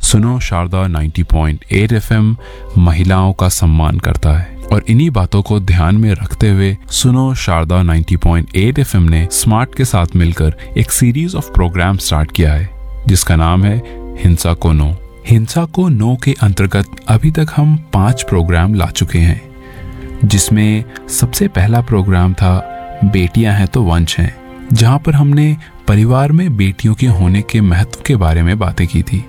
सुनो शारदा 90.8 FM महिलाओं का सम्मान करता है और इन्हीं बातों को ध्यान में रखते हुए सुनो शारदा 90.8 FM ने स्मार्ट के साथ मिलकर एक सीरीज ऑफ प्रोग्राम स्टार्ट किया है जिसका नाम है हिंसा को नो। हिंसा को नो के अंतर्गत अभी तक हम 5 प्रोग्राम ला चुके हैं, जिसमें सबसे पहला प्रोग्राम था बेटियां हैं तो वंश हैं, जहां पर हमने परिवार में बेटियों के होने के महत्व के बारे में बातें की थी।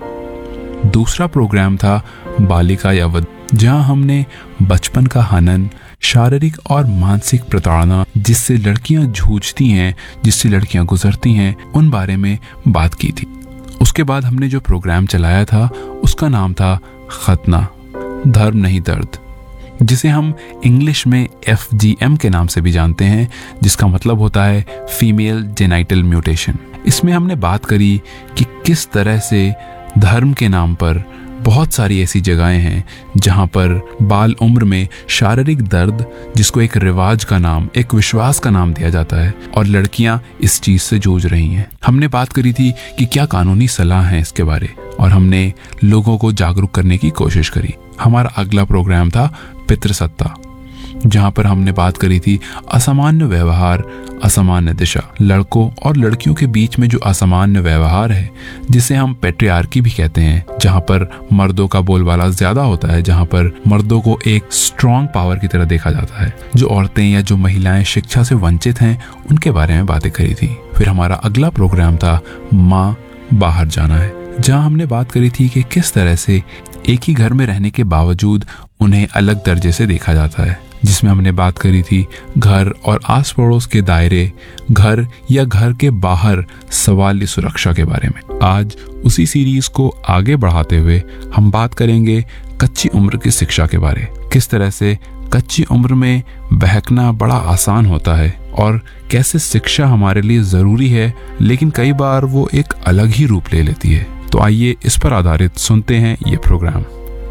दूसरा प्रोग्राम था बालिका या वध, जहां हमने बचपन का हनन, शारीरिक और मानसिक प्रताड़ना जिससे लड़कियां जूझती हैं, जिससे लड़कियां गुजरती हैं, उन बारे में बात की थी। उसके बाद हमने जो प्रोग्राम चलाया था उसका नाम था खतना, धर्म नहीं दर्द, जिसे हम इंग्लिश में FGM के नाम से भी जानते हैं, जिसका मतलब होता है फीमेल जेनाइटल म्यूटेशन। इसमें हमने बात करी कि किस तरह से धर्म के नाम पर बहुत सारी ऐसी जगहें हैं जहां पर बाल उम्र में शारीरिक दर्द, जिसको एक रिवाज का नाम, एक विश्वास का नाम दिया जाता है, और लड़कियां इस चीज से जूझ रही हैं। हमने बात करी थी कि क्या कानूनी सलाह है इसके बारे, और हमने लोगों को जागरूक करने की कोशिश करी। हमारा अगला प्रोग्राम था पितृसत्ता, जहां पर हमने बात करी थी असामान्य व्यवहार, असामान्य दिशा, लड़कों और लड़कियों के बीच में जो असामान्य व्यवहार है, जिसे हम पैट्रियार्की भी कहते हैं, जहां पर मर्दों का बोलबाला ज्यादा होता है, जहां पर मर्दों को एक स्ट्रॉन्ग पावर की तरह देखा जाता है। जो औरतें या जो महिलाएं शिक्षा से वंचित हैं, उनके बारे में बातें करी थी। फिर हमारा अगला प्रोग्राम था माँ बाहर जाना है, जहां हमने बात करी थी कि किस तरह से एक ही घर में रहने के बावजूद उन्हें अलग दर्जे से देखा जाता है, जिसमें हमने बात करी थी घर और आस पड़ोस के दायरे, घर या घर के बाहर सवाल सुरक्षा के बारे में। आज उसी सीरीज को आगे बढ़ाते हुए हम बात करेंगे कच्ची उम्र की शिक्षा के बारे, किस तरह से कच्ची उम्र में बहकना बड़ा आसान होता है और कैसे शिक्षा हमारे लिए जरूरी है, लेकिन कई बार वो एक अलग ही रूप ले लेती है। तो आइए इस पर आधारित सुनते हैं ये प्रोग्राम।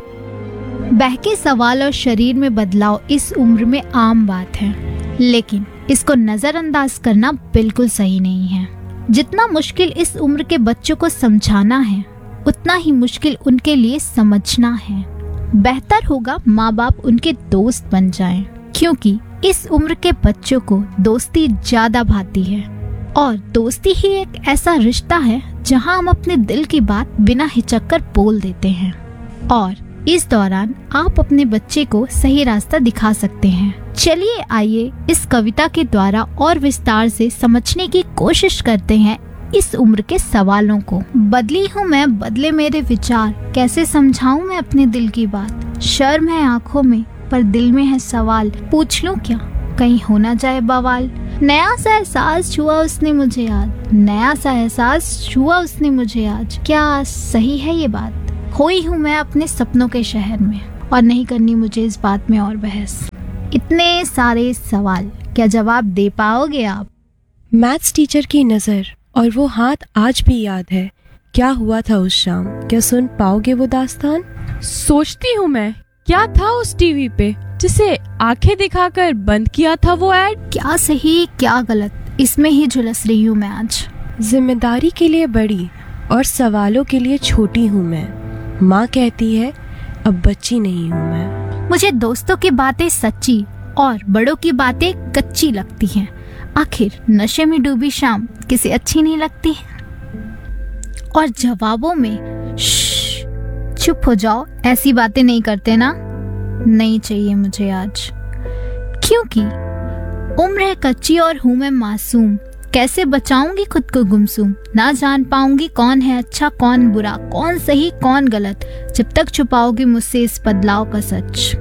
बहके सवाल और शरीर में बदलाव इस उम्र में आम बात है, लेकिन इसको नजरअंदाज करना बिल्कुल सही नहीं है। जितना मुश्किल इस उम्र के बच्चों को समझाना है, उतना ही मुश्किल उनके लिए समझना है। बेहतर होगा माँ बाप उनके दोस्त बन जाएं, क्योंकि इस उम्र के बच्चों को दोस्ती ज्यादा भाती है, और दोस्ती ही एक ऐसा रिश्ता है जहाँ हम अपने दिल की बात बिना हिचक कर बोल देते हैं, और इस दौरान आप अपने बच्चे को सही रास्ता दिखा सकते हैं। चलिए आइए इस कविता के द्वारा और विस्तार से समझने की कोशिश करते हैं इस उम्र के सवालों को। बदली हूँ मैं, बदले मेरे विचार, कैसे समझाऊं मैं अपने दिल की बात। शर्म है आंखों में पर दिल में है सवाल, पूछ लूं क्या कहीं हो ना जाए बवाल। नया सा एहसास छुआ उसने मुझे आज, नया सा एहसास छुआ उसने मुझे आज। क्या सही है ये बात? खोई हूँ मैं अपने सपनों के शहर में, और नहीं करनी मुझे इस बात में और बहस। इतने सारे सवाल, क्या जवाब दे पाओगे आप? मैथ्स टीचर की नजर और वो हाथ आज भी याद है। क्या हुआ था उस शाम, क्या सुन पाओगे वो दास्तान? सोचती हूँ मैं, क्या था उस टीवी पे जिसे आंखें दिखाकर बंद किया था वो ऐड। क्या सही क्या गलत, इसमें ही झुलस रही हूँ मैं आज। जिम्मेदारी के लिए बड़ी और सवालों के लिए छोटी हूँ मैं। माँ कहती है अब बच्ची नहीं हूँ मैं। मुझे दोस्तों की बातें सच्ची और बड़ों की बातें कच्ची लगती हैं। आखिर नशे में डूबी शाम किसे अच्छी नहीं लगती? और जवाबों में चुप हो जाओ, ऐसी बातें नहीं करते ना। नहीं चाहिए मुझे आज, क्योंकि उम्र है कच्ची और हूँ मैं मासूम। कैसे बचाऊंगी खुद को गुमसुम, ना जान पाऊंगी कौन है अच्छा कौन बुरा, कौन सही कौन गलत, जब तक छुपाओगी मुझसे इस बदलाव का सच।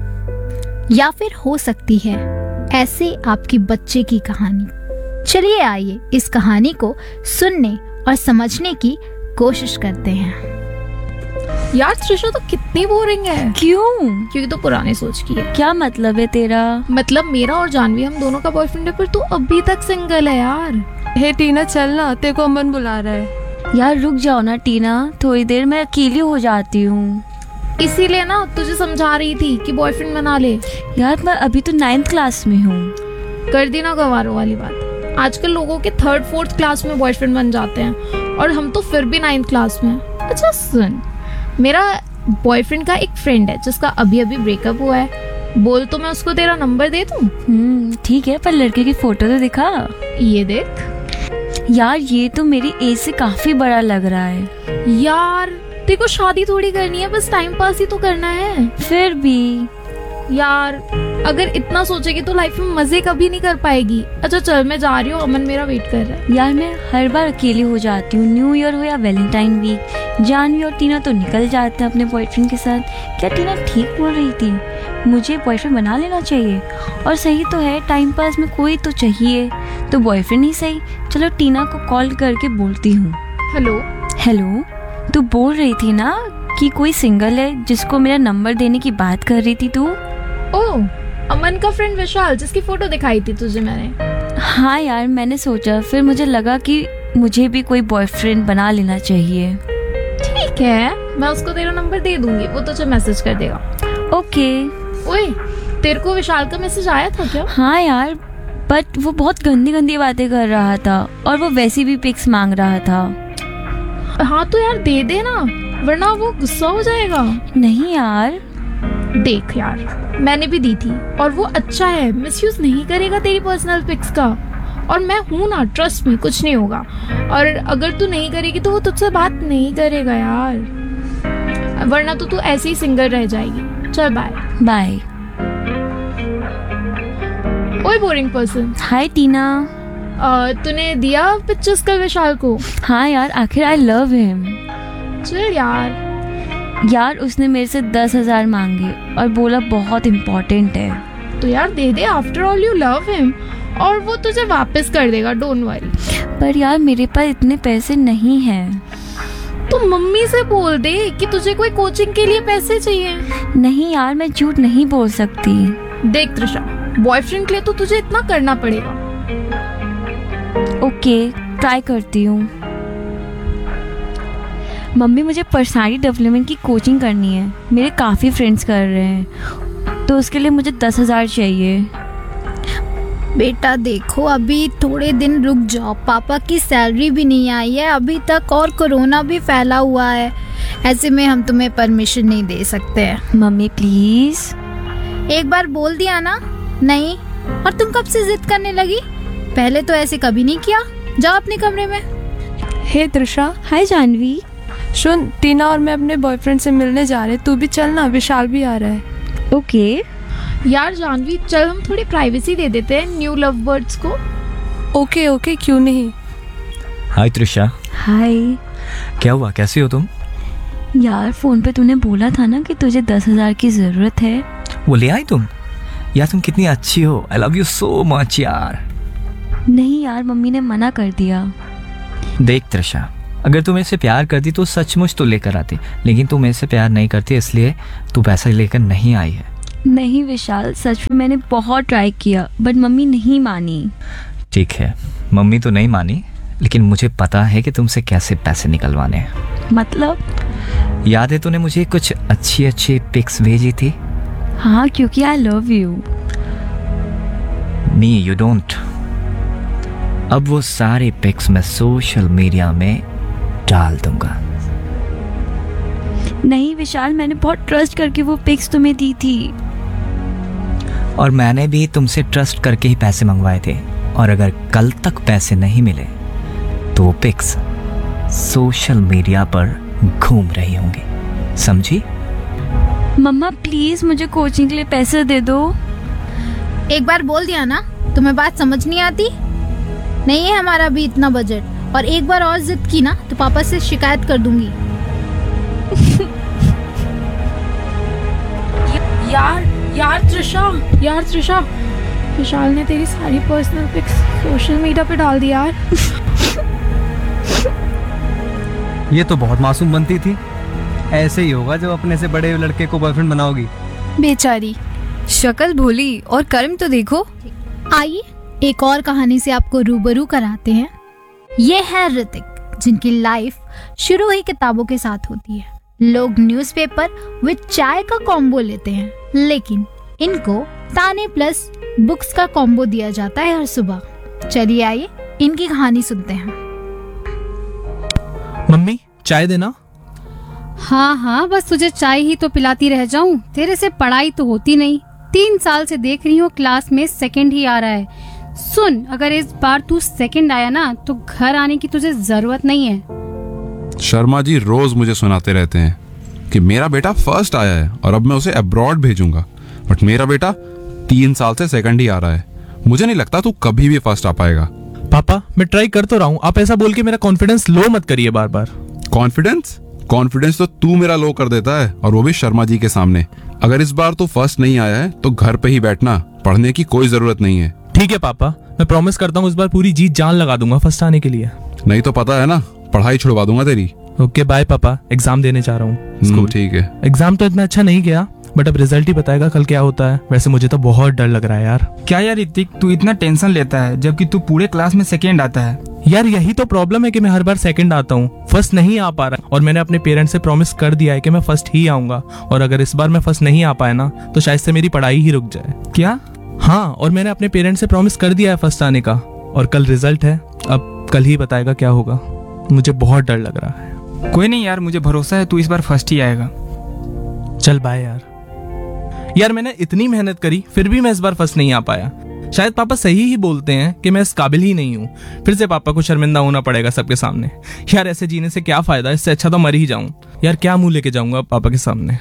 या फिर हो सकती है ऐसे आपकी बच्चे की कहानी। चलिए आइए इस कहानी को सुनने और समझने की कोशिश करते हैं। यार त्रिशा तो कितनी बोरिंग है। क्यों? क्योंकि तो पुराने सोच की है। क्या मतलब है तेरा? मतलब मेरा और जानवी हम दोनों का बॉयफ्रेंड है, पर तू अभी तक सिंगल है यार। हे टीना चल ना, तेरे को अमन बुला रहा है। यार रुक जाओ ना टीना, थोड़ी देर में अकेली हो जाती हूँ। इसीलिए ना तुझे समझा रही थी कि बॉयफ्रेंड बना ले। यार मैं अभी तो 9th क्लास में हूँ। कर दी ना गवारों वाली बात। आजकल लोगों के 3rd 4th क्लास में बॉयफ्रेंड बन जाते हैं, और हम तो फिर भी 9th क्लास में। अच्छा सुन, मेरा बॉयफ्रेंड का एक फ्रेंड है जिसका अभी अभी ब्रेकअप हुआ है। बोल तो मैं उसको तेरा नंबर दे दूं? ठीक है, पर लड़के की फोटो तो दिखा। ये देख यार, ये तो मेरी एज से काफी बड़ा लग रहा है। यार, तेरे को शादी थोड़ी करनी है, बस टाइम पास ही तो करना है। फिर भी यार, अगर इतना सोचेगी तो लाइफ में मजे कभी नहीं कर पाएगी। अच्छा चल, मैं जा रही हूँ, अमन मेरा वेट कर रहा है। यार, मैं हर बार अकेली हो जाती हूँ, न्यू ईयर हो या वैलेंटाइन वीक। जानवी और टीना तो निकल जाते हैं अपने बॉयफ्रेंड के साथ। क्या टीना ठीक बोल रही थी? मुझे बॉयफ्रेंड बना लेना चाहिए। और सही तो है, टाइम पास में कोई तो चाहिए, तो बॉयफ्रेंड ही सही। चलो टीना को कॉल करके बोलती हूँ। हेलो, तू बोल रही थी ना कि कोई सिंगल है जिसको मेरा नंबर देने की बात कर रही थी तू? ओह, अमन का फ्रेंड विशाल, जिसकी फोटो दिखाई थी तुझे मैंने। हाँ यार, मैंने सोचा, फिर मुझे लगा कि मुझे भी कोई बॉयफ्रेंड बना लेना चाहिए। ठीक है, मैं उसको तेरा नंबर दे दूंगी, वो तुझे मैसेज कर देगा। ओके। ओए, तेरे को विशाल का मैसेज आया था क्या? हाँ यार, बट वो बहुत गंदी गंदी बातें कर रहा था और वो वैसी भी पिक्स मांग रहा था। हाँ तो यार दे दे ना, वरना वो गुस्सा हो जाएगा। नहीं यार, देख यार, मैंने भी दी थी और वो अच्छा है, मिसयूज नहीं करेगा तेरी पर्सनल पिक्स का। और मैं हूं ना, ट्रस्ट में, कुछ नहीं होगा। और अगर तू नहीं करेगी तो वो तुझसे बात नहीं करेगा यार, वरना तो तू ऐसे ही सिंगल रह जाएगी। चल बाय। बाय। ओए बोरिंग पर्सन। हाय टीना। तूने दिया पिक्चर्स कल विशाल को? हाँ यार, आखिर आई लव हिम। चल यार, उसने मेरे से 10,000 मांगे और बोला बहुत इम्पोर्टेंट है। तो यार दे दे, after all you love him, और वो तुझे वापस कर देगा, डोंट वरी। पर यार, मेरे पास इतने पैसे नहीं हैं। तो मम्मी से बोल दे कि तुझे कोई कोचिंग के लिए पैसे चाहिए। नहीं यार, मैं झूठ नहीं बोल सकती। देख त्रिशा, बॉयफ्रेंड के लिए तो तुझे इतना करना पड़ेगा। ओके, ट्राई करती हूँ। मम्मी, मुझे पर्सनालिटी डेवलपमेंट की कोचिंग करनी है, मेरे काफ़ी फ्रेंड्स कर रहे हैं, तो उसके लिए मुझे 10,000 चाहिए। बेटा देखो, अभी थोड़े दिन रुक जाओ, पापा की सैलरी भी नहीं आई है अभी तक और कोरोना भी फैला हुआ है, ऐसे में हम तुम्हें परमिशन नहीं दे सकते हैं। Mummy please. एक बार बोल दिया ना नहीं, और तुम कब से जिद करने लगी? पहले तो ऐसे कभी नहीं किया। जाओ अपने कमरे में। हे त्रिशा। हाय जानवी। सुन, टीना और मैं अपने बॉयफ्रेंड से मिलने जा रहे हैं, तू भी चलना, विशाल भी आ रहा है। ओके। यार जानवी, चल हम थोड़ी प्राइवेसी दे देते हैं न्यू लव बर्ड्स को। ओके, क्यों नहीं। हाय त्रिशा। हाय। क्या हुआ, कैसी हो तुम? यार, फोन पे तूने बोला था ना कि तुझे 10,000 की जरूरत है। वो ले आई तुम? यार तुम कितनी अच्छी हो, I love you so much यार। नहीं यार, मम्मी ने मना कर दिया। देख त्रिशा, अगर तू मेरे से प्यार करती तो सचमुच तो लेकर आती, लेकिन तू मेरे से प्यार नहीं करती, इसलिए तू पैसा लेकर नहीं आई है। नहीं विशाल, सच में मैंने बहुत ट्राई किया, बट मम्मी नहीं मानी। ठीक है, मम्मी तो नहीं मानी, लेकिन मुझे पता है कि तुमसे कैसे पैसे निकलवाने हैं। मतलब? याद है तूने मुझे कुछ अच्छी पिक्स भेजी थी? हाँ, क्योंकि I love you. Knee you don't. अब वो सारे पिक्स मैं सोशल मीडिया में डाल दूंगा। नहीं विशाल, मैंने बहुत ट्रस्ट करके वो पिक्स तुम्हें दी थी। और मैंने भी तुमसे ट्रस्ट करके ही पैसे मंगवाए थे, और अगर कल तक पैसे नहीं मिले तो वो पिक्स सोशल मीडिया पर घूम रही होंगी, समझी? मम्मा प्लीज मुझे कोचिंग के लिए पैसे दे दो। एक बार बोल दिया ना, तुम्हें बात समझ नहीं आती? नहीं है हमारा भी इतना बजट, और एक बार और जिद की ना तो पापा से शिकायत कर दूंगी। यार त्रिशा, विशाल ने तेरी सारी पर्सनल पिक्स सोशल मीडिया पे डाल दी यार। ये तो बहुत मासूम बनती थी, ऐसे ही होगा जब अपने से बड़े लड़के को बॉयफ्रेंड बनाओगी। बेचारी, शक्ल भोली और कर्म तो देखो। आइए एक और कहानी से आपको रूबरू कराते हैं। ये है ऋतिक, जिनकी लाइफ शुरू ही किताबों के साथ होती है। लोग न्यूज़पेपर विद चाय का कॉम्बो लेते हैं, लेकिन इनको ताने प्लस बुक्स का कॉम्बो दिया जाता है हर सुबह। चलिए आइए इनकी कहानी सुनते हैं। मम्मी चाय देना। हाँ हाँ, बस तुझे चाय ही तो पिलाती रह जाऊं, तेरे से पढ़ाई तो होती नहीं। 3 साल से देख रही हूँ क्लास में सेकंड ही आ रहा है। सुन, अगर इस बार तू सेकंड आया ना तो घर आने की तुझे जरूरत नहीं है। शर्मा जी रोज मुझे सुनाते रहते हैं कि मेरा बेटा फर्स्ट आया है और अब मैं उसे अब्रॉड भेजूंगा, बट मेरा बेटा 3 साल से सेकंड ही आ रहा है। मुझे नहीं लगता तू कभी भी फर्स्ट आ पाएगा। पापा मैं ट्राई कर तो रहा हूँ, आप ऐसा बोल के मेरा कॉन्फिडेंस लो मत करिए बार बार। कॉन्फिडेंस तो तू मेरा लो कर देता है, और वो भी शर्मा जी के सामने। अगर इस बार तू फर्स्ट नहीं आया है तो घर पे ही बैठना, पढ़ने की कोई जरूरत नहीं है। ठीक है पापा, मैं प्रॉमिस करता हूँ इस बार पूरी जी जान लगा दूंगा फर्स्ट आने के लिए। नहीं तो पता है ना, पढ़ाई छुड़वा दूंगा तेरी। ओके बाय पापा, एग्जाम देने जा रहा हूँ। ठीक है। एग्जाम तो इतना अच्छा नहीं गया, बट अब रिजल्ट ही बताएगा कल क्या होता है। वैसे मुझे तो बहुत डर लग रहा है यार। क्या यार ऋतिक, तू इतना टेंशन लेता है जबकि तू पूरे क्लास में सेकेंड आता है। यार यही तो प्रॉब्लम है कि मैं हर बार सेकंड आता हूँ, फर्स्ट नहीं आ पा रहा। और मैंने अपने पेरेंट्स से प्रॉमिस कर दिया है कि मैं फर्स्ट ही आऊंगा, और अगर इस बार मैं फर्स्ट नहीं आ पाया ना तो शायद से मेरी पढ़ाई ही रुक जाए। क्या? हाँ, और मैंने अपने पेरेंट्स से प्रॉमिस कर दिया है फर्स्ट आने का, और कल रिजल्ट है, अब कल ही बताएगा क्या होगा। मुझे बहुत डर लग रहा है। कोई नहीं यार, मुझे भरोसा है तू इस बार फर्स्ट ही आएगा। चल बाय यार मैंने इतनी मेहनत करी फिर भी मैं इस बार फर्स्ट नहीं आ पाया। शायद पापा सही ही बोलते हैं कि मैं इस काबिल ही नहीं हूँ। फिर से पापा को शर्मिंदा होना पड़ेगा सबके सामने। यार ऐसे जीने से क्या फायदा, इससे अच्छा तो मर ही जाऊं। यार क्या मुंह लेके जाऊंगा पापा के सामने।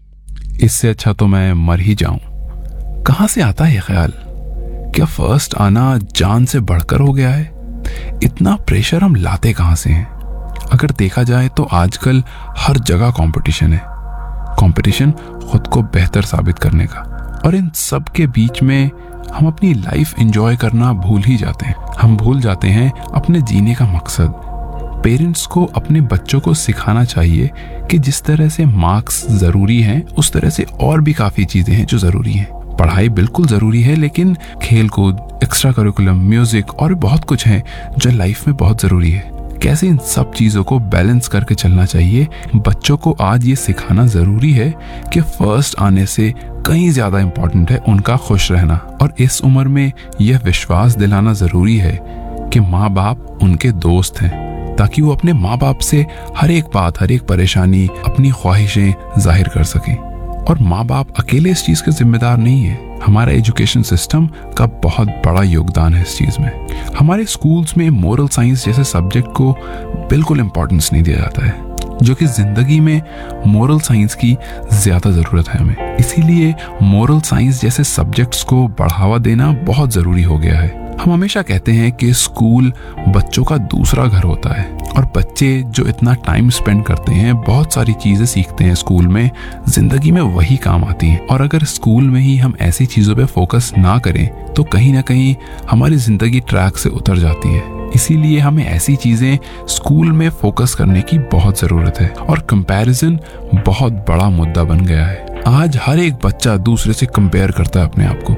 इससे अच्छा तो मैं मर ही जाऊं। कहां से आता है ये ख्याल? क्या फर्स्ट आना जान से बढ़कर हो गया है? इतना प्रेशर हम लाते कहां से हैं? अगर देखा जाए तो आजकल हर जगह कंपटीशन है। कंपटीशन खुद को बेहतर साबित करने का, और इन सब के बीच में हम अपनी लाइफ एंजॉय करना भूल ही जाते हैं। हम भूल जाते हैं अपने जीने का मकसद। पेरेंट्स को अपने बच्चों को सिखाना चाहिए कि जिस तरह से मार्क्स जरूरी हैं उस तरह से और भी काफी चीजें हैं जो जरूरी हैं। पढ़ाई बिल्कुल जरूरी है, लेकिन खेलकूद, एक्स्ट्रा करिकुलम, म्यूजिक और बहुत कुछ है जो लाइफ में बहुत जरूरी है। कैसे इन सब चीजों को बैलेंस करके चलना चाहिए, बच्चों को आज ये सिखाना जरूरी है कि फर्स्ट आने से कहीं ज्यादा इम्पोर्टेंट है उनका खुश रहना। और इस उम्र में यह विश्वास दिलाना जरूरी है कि माँ बाप उनके दोस्त हैं, ताकि वो अपने माँ बाप से हर एक बात, हर एक परेशानी, अपनी ख्वाहिशें जाहिर कर सकें। और माँ बाप अकेले इस चीज के जिम्मेदार नहीं है। हमारा एजुकेशन सिस्टम का बहुत बड़ा योगदान है इस चीज में। हमारे स्कूल्स में मोरल साइंस जैसे सब्जेक्ट को बिल्कुल इम्पोर्टेंस नहीं दिया जाता है, जो कि जिंदगी में मोरल साइंस की ज्यादा जरूरत है हमें। इसीलिए मोरल साइंस जैसे सब्जेक्ट्स को बढ़ावा देना बहुत जरूरी हो गया है। हम हमेशा कहते हैं कि स्कूल बच्चों का दूसरा घर होता है, और बच्चे जो इतना टाइम स्पेंड करते हैं, बहुत सारी चीजें सीखते हैं स्कूल में, जिंदगी में वही काम आती हैं। और अगर स्कूल में ही हम ऐसी चीजों पे फोकस ना करें तो कहीं ना कहीं हमारी जिंदगी ट्रैक से उतर जाती है। इसीलिए हमें ऐसी चीजें स्कूल में फोकस करने की बहुत जरूरत है। और कंपैरिजन बहुत बड़ा मुद्दा बन गया है। आज हर एक बच्चा दूसरे से कंपेयर करता है अपने आप को।